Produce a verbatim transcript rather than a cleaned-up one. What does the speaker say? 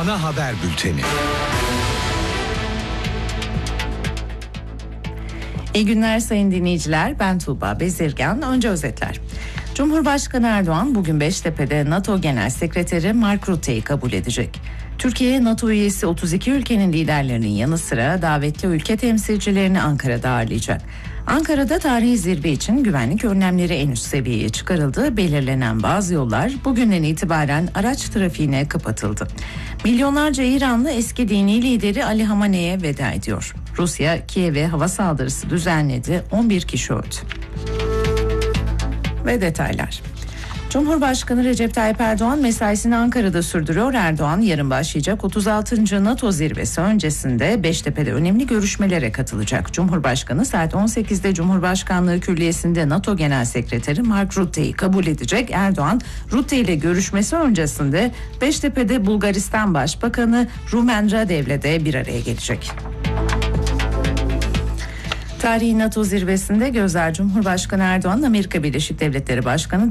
Ana Haber Bülteni. İyi günler sayın dinleyiciler. Ben Tuğba Bezirgan. Önce özetler. Cumhurbaşkanı Erdoğan bugün Beştepe'de NATO Genel Sekreteri Mark Rutte'yi kabul edecek. Türkiye, NATO üyesi otuz iki ülkenin liderlerinin yanı sıra davetli ülke temsilcilerini Ankara'da ağırlayacak. Ankara'da tarihi zirve için güvenlik önlemleri en üst seviyeye çıkarıldı. Belirlenen bazı yollar bugünden itibaren araç trafiğine kapatıldı. Milyonlarca İranlı eski dini lideri Ali Hamene'ye veda ediyor. Rusya, Kiev'e hava saldırısı düzenledi. on bir kişi öldü. Ve detaylar. Cumhurbaşkanı Recep Tayyip Erdoğan mesaisini Ankara'da sürdürüyor. Erdoğan yarın başlayacak otuz altıncı NATO zirvesi öncesinde Beştepe'de önemli görüşmelere katılacak. Cumhurbaşkanı saat on sekizde Cumhurbaşkanlığı Külliyesi'nde NATO Genel Sekreteri Mark Rutte'yi kabul edecek. Erdoğan, Rutte ile görüşmesi öncesinde Beştepe'de Bulgaristan Başbakanı Rumen Radev'le de bir araya gelecek. Tarihi NATO zirvesinde gözler Cumhurbaşkanı Erdoğan, Amerika Birleşik Devletleri Başkanı